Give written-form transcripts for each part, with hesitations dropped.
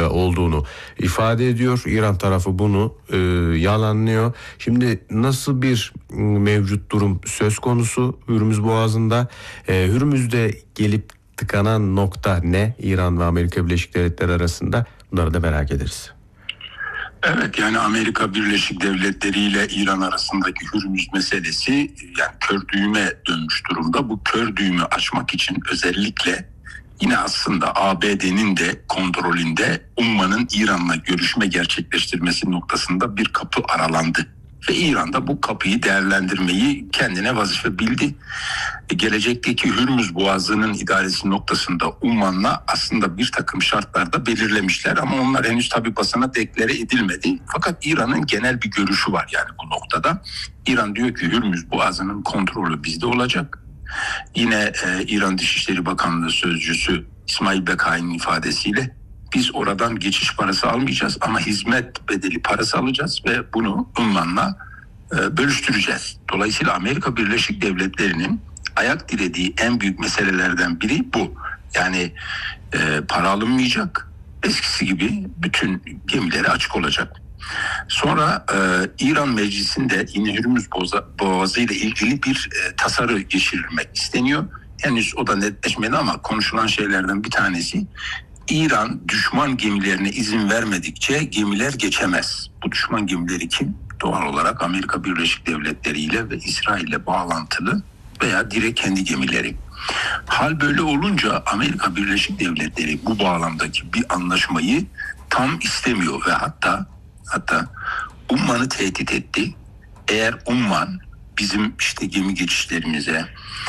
görüşünde olduğunu ifade ediyor. İran tarafı bunu yalanlıyor. Şimdi nasıl bir mevcut durum söz konusu Hürmüz Boğazı'nda? Hürmüz'de gelip tıkanan nokta ne? İran ve Amerika Birleşik Devletleri arasında, bunları da merak ederiz. Evet, yani Amerika Birleşik Devletleri ile İran arasındaki Hürmüz meselesi yani kör düğüme dönmüş durumda. Bu kör düğümü açmak için özellikle yine aslında ABD'nin de kontrolünde Umman'ın İran'la görüşme gerçekleştirmesi noktasında bir kapı aralandı. Ve İran da bu kapıyı değerlendirmeyi kendine vazife bildi. Gelecekteki Hürmüz Boğazı'nın idaresi noktasında Umman'la aslında bir takım şartlarda belirlemişler ama onlar henüz tabi basına deklare edilmedi. Fakat İran'ın genel bir görüşü var yani bu noktada. İran diyor ki Hürmüz Boğazı'nın kontrolü bizde olacak. Yine İran Dışişleri Bakanlığı Sözcüsü İsmail Bekai'nin ifadesiyle biz oradan geçiş parası almayacağız ama hizmet bedeli parası alacağız ve bunu Umman'la bölüştüreceğiz. Dolayısıyla Amerika Birleşik Devletleri'nin ayak dirediği en büyük meselelerden biri bu. Yani para alınmayacak, eskisi gibi bütün gemileri açık olacak. Sonra İran Meclisi'nde yine Hürmüz Boğazı ile ilgili bir tasarı geçirilmek isteniyor. Henüz o da netleşmedi ama konuşulan şeylerden bir tanesi İran düşman gemilerine izin vermedikçe gemiler geçemez. Bu düşman gemileri kim? Doğal olarak Amerika Birleşik Devletleri ile ve İsrail ile bağlantılı veya direkt kendi gemileri. Hal böyle olunca Amerika Birleşik Devletleri bu bağlamdaki bir anlaşmayı tam istemiyor ve hatta Umman'ı tehdit etti. Eğer Umman bizim işte gemi geçişlerimize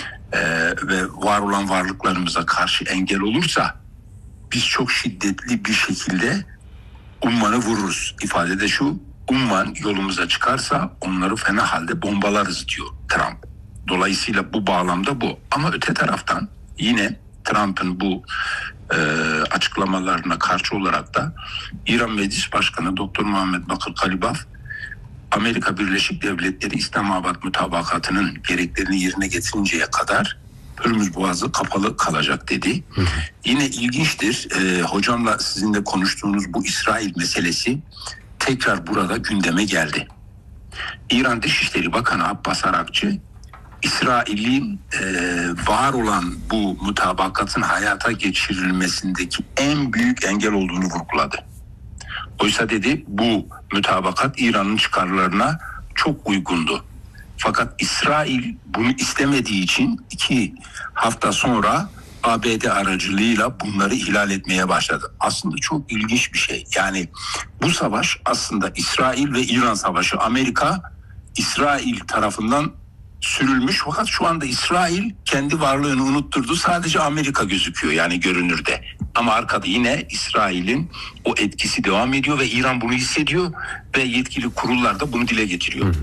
ve var olan varlıklarımıza karşı engel olursa biz çok şiddetli bir şekilde Umman'ı vururuz. İfade de şu, Umman yolumuza çıkarsa onları fena halde bombalarız diyor Trump. Dolayısıyla bu bağlamda bu. Ama öte taraftan yine Trump'ın bu açıklamalarına karşı olarak da İran Meclis Başkanı Dr. Muhammed Bakır Kalibaf, Amerika Birleşik Devletleri İslamabad Mutabakatı'nın gereklerini yerine getirinceye kadar Hürmüz Boğazı kapalı kalacak dedi. Yine ilginçtir, hocamla sizinle konuştuğunuz bu İsrail meselesi tekrar burada gündeme geldi. İran Dışişleri Bakanı Abbas Arakçı, İsrail'in var olan bu mutabakatın hayata geçirilmesindeki en büyük engel olduğunu vurguladı. Oysa dedi bu mutabakat İran'ın çıkarlarına çok uygundu. Fakat İsrail bunu istemediği için 2 hafta sonra ABD aracılığıyla bunları ihlal etmeye başladı. Aslında çok ilginç bir şey. Yani bu savaş aslında İsrail ve İran savaşı. Amerika İsrail tarafından sürülmüş fakat şu anda İsrail kendi varlığını unutturdu. Sadece Amerika gözüküyor yani görünürde. Ama arkada yine İsrail'in o etkisi devam ediyor ve İran bunu hissediyor ve yetkili kurullar da bunu dile getiriyor.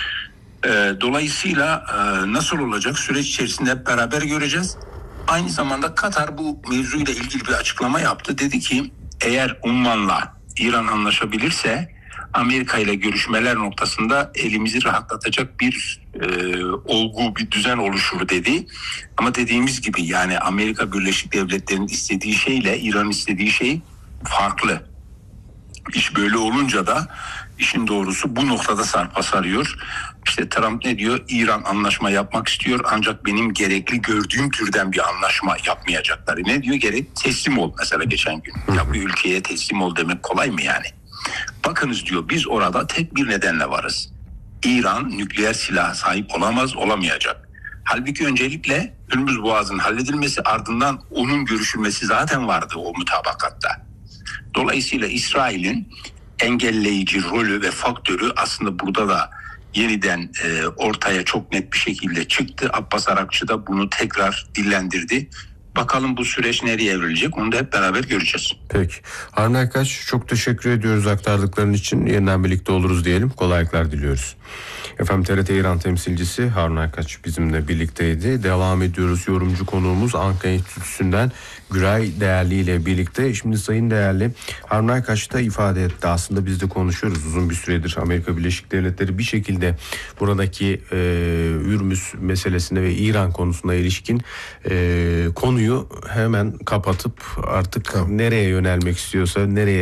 Dolayısıyla nasıl olacak süreç içerisinde hep beraber göreceğiz. Aynı zamanda Katar bu mevzuyla ilgili bir açıklama yaptı. Dedi ki eğer Umman'la İran anlaşabilirse Amerika ile görüşmeler noktasında elimizi rahatlatacak bir olgu, bir düzen oluşur dedi. Ama dediğimiz gibi yani Amerika Birleşik Devletleri'nin istediği şeyle İran'ın istediği şey farklı. İş böyle olunca da işin doğrusu bu noktada sarpa sarıyor. İşte Trump ne diyor? İran anlaşma yapmak istiyor ancak benim gerekli gördüğüm türden bir anlaşma yapmayacaklar. Ne diyor? Gerek teslim ol mesela geçen gün. Ya bir ülkeye teslim ol demek kolay mı yani? Bakınız diyor biz orada tek bir nedenle varız. İran nükleer silah sahip olamaz, olamayacak. Halbuki öncelikle Hürmüz Boğazı'nın halledilmesi ardından onun görüşülmesi zaten vardı o mutabakatta. Dolayısıyla İsrail'in engelleyici rolü ve faktörü aslında burada da yeniden ortaya çok net bir şekilde çıktı. Abbas Arakçı da bunu tekrar dillendirdi. Bakalım bu süreç nereye evrilecek onu da hep beraber göreceğiz. Peki. Harun Erkaç çok teşekkür ediyoruz aktardıkların için. Yeniden birlikte oluruz diyelim. Kolaylıklar diliyoruz. Efendim TRT İran temsilcisi Harun Erkaç bizimle birlikteydi. Devam ediyoruz. Yorumcu konuğumuz Ankara Enstitüsü'nden Güray Değerli ile birlikte. Şimdi Sayın Değerli Harun Erkaç da ifade etti. Aslında biz de konuşuyoruz uzun bir süredir. Amerika Birleşik Devletleri bir şekilde buradaki Hürmüz meselesine ve İran konusuna ilişkin konuyu hemen kapatıp artık nereye yönelmek istiyorsa, nereye